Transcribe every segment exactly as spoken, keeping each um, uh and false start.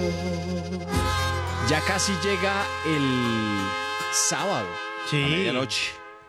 Ya casi llega el sábado. Sí. A medianoche.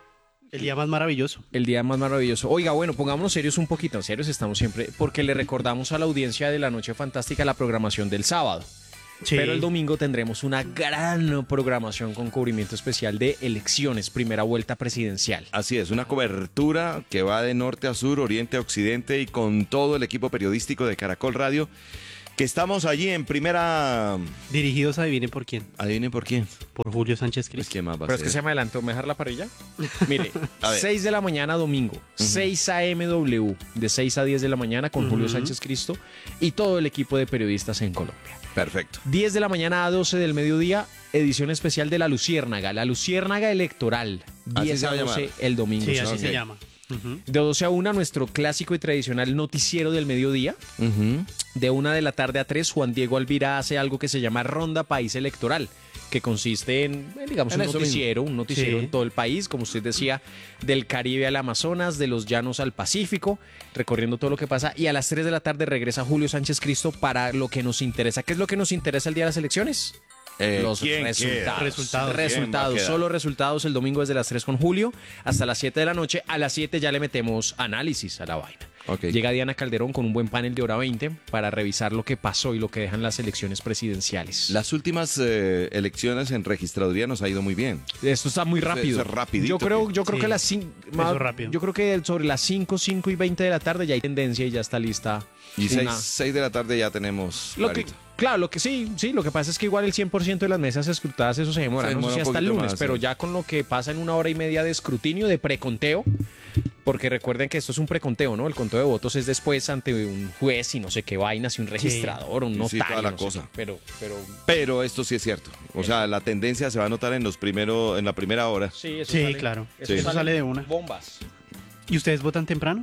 El día más maravilloso. El día más maravilloso. Oiga, bueno, pongámonos serios un poquito. Serios estamos siempre, porque le recordamos a la audiencia de La Noche Fantástica la programación del sábado. Sí. Pero el domingo tendremos una gran programación con cubrimiento especial de elecciones, primera vuelta presidencial. Así es, una cobertura que va de norte a sur, oriente a occidente y con todo el equipo periodístico de Caracol Radio, que estamos allí en primera... Dirigidos, adivinen por quién. Adivinen por quién. Por Julio Sánchez Pues, Cristo. ¿quién más va a Pero es ser? que se me adelantó, ¿me dejar la parrilla? Mire, A ver. seis de la mañana domingo, seis a eme doble u, de seis a diez de la mañana con Julio Ujú. Sánchez Cristo y todo el equipo de periodistas en Colombia. Perfecto. diez de la mañana a doce del mediodía, edición especial de La Luciérnaga, La Luciérnaga Electoral, Así diez se a va a doce llamar. el domingo. Sí, sí, así ok. se llama. Ujú. De doce a una, nuestro clásico y tradicional noticiero del mediodía. Ujú. De una de la tarde a tres, Juan Diego Alvira hace algo que se llama Ronda País Electoral, que consiste en, eh, digamos, En un eso noticiero, un noticiero Sí. en todo el país, como usted decía, del Caribe al Amazonas, de los llanos al Pacífico, recorriendo todo lo que pasa. Y a las tres de la tarde regresa Julio Sánchez Cristo para lo que nos interesa. ¿Qué es lo que nos interesa el día de las elecciones? Eh, Los ¿quién resultados. queda? Resultados. ¿Quién va a Resultados, quedar? solo resultados el domingo desde las tres con Julio hasta las siete de la noche. A las siete ya le metemos análisis a la vaina. Ok. Llega Diana Calderón con un buen panel de hora veinte para revisar lo que pasó y lo que dejan las elecciones presidenciales. Las últimas eh, elecciones en registraduría nos ha ido muy bien. Esto está muy rápido. Eso es rapidito, Yo creo, que- yo creo Sí, que las cin- eso ma- es rápido. yo creo que sobre las cinco, cinco y veinte de la tarde ya hay tendencia y ya está lista. Y una- seis, seis de la tarde ya tenemos Lo que, clarito. claro, lo que sí, sí, lo que pasa es que igual el cien por ciento de las mesas escrutadas eso se demora, Se no sé demora si un hasta el poquito lunes, más, pero sí. ya con lo que pasa en una hora y media de escrutinio, de preconteo, porque recuerden que esto es un preconteo, ¿no? El conteo de votos es después ante un juez y no sé qué vainas, y un registrador, un Sí, notario, toda la no sé cosa. qué, pero, pero Pero esto sí es cierto. O sea, la tendencia se va a notar en los primero, en la primera hora. sí, eso Sí, sale- claro. eso Sí. Eso sale de una. Bombas. ¿Y ustedes votan temprano?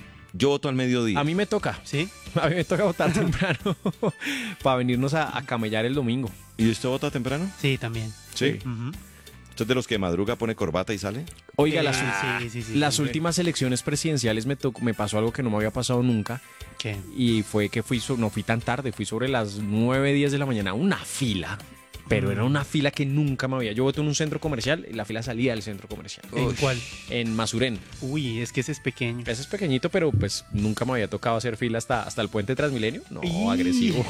Yo voto al mediodía. A mí me toca, Sí. a mí me toca votar temprano para venirnos a, a camellar el domingo. ¿Y usted vota temprano? Sí, también. Sí. Ujú. ¿Usted es de los que madruga, pone corbata y sale? Oiga, Eh, las, sí, sí, sí, las sí. últimas elecciones presidenciales me, tocó- me pasó algo que no me había pasado nunca. ¿Qué? Y fue que fui, so- no fui tan tarde, fui sobre las nueve, diez de la mañana, una fila, pero era una fila que nunca me había. Yo voté en un centro comercial y la fila salía del centro comercial, ¿En Uy. cuál? en Masurén. Uy, es que ese es pequeño. Ese es pequeñito, pero pues nunca me había tocado hacer fila hasta, hasta el puente Transmilenio. No, Y- agresivo.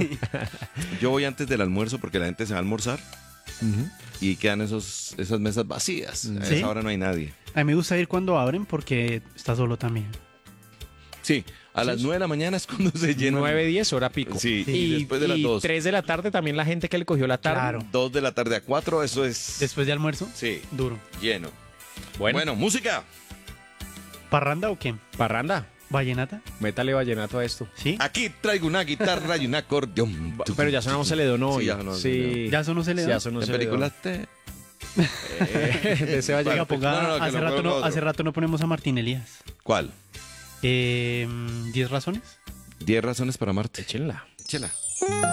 Yo voy antes del almuerzo porque la gente se va a almorzar Ujú. y quedan esos, esas mesas vacías. A ¿Sí? esa hora no hay nadie. A mí me gusta ir cuando abren porque está solo también. Sí, a las nueve de la mañana es cuando se llenan. nueve, diez, hora pico. Sí, y, y después de las y dos. tres de la tarde también la gente que le cogió la tarde. Claro. Dos de la tarde a cuatro, eso es... Después de almuerzo, Sí, duro. lleno. Bueno, Bueno, música. ¿Parranda o qué? parranda, ¿Vallenata? métale vallenato a esto. ¿Sí? Aquí traigo una guitarra y un acordeón. Pero ya sonamos Celedón hoy. Sí, ya sonó Sí. Celedón. ¿Ya eso no se le Sí, da? ya sonó En Celedón. películas te... Eh, de ese va a llegar. Oiga, ponga- No, no, no, que hace, lo rato ponga no, otro. hace rato no ponemos a Martín Elías. ¿Cuál? Eh, ¿Diez razones? Diez razones para amarte. Échenla. Échela.